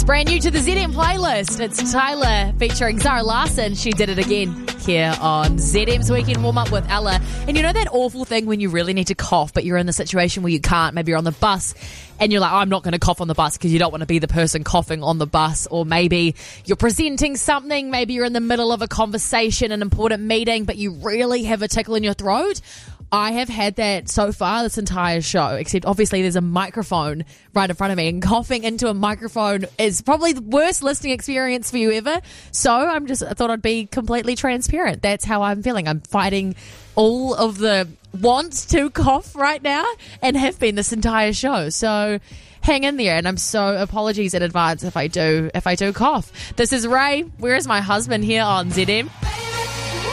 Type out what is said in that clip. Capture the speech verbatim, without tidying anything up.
Brand new to the Z M playlist. It's Tyler featuring Zara Larsson. She did it again here on Z M's Weekend Warm Up with Ella. And you know that awful thing when you really need to cough, but you're in the situation where you can't. Maybe you're on the bus and you're like, oh, I'm not going to cough on the bus because you don't want to be the person coughing on the bus. Or maybe you're presenting something. Maybe you're in the middle of a conversation, an important meeting, but you really have a tickle in your throat. I have had that so far this entire show, except obviously there's a microphone right in front of me, and coughing into a microphone is probably the worst listening experience for you ever. So I'm just, I thought I'd be completely transparent. That's how I'm feeling. I'm fighting all of the wants to cough right now and have been this entire show. So hang in there, and I'm so apologies in advance if I do, if I do cough. This is Ray. Where is my husband here on Z M?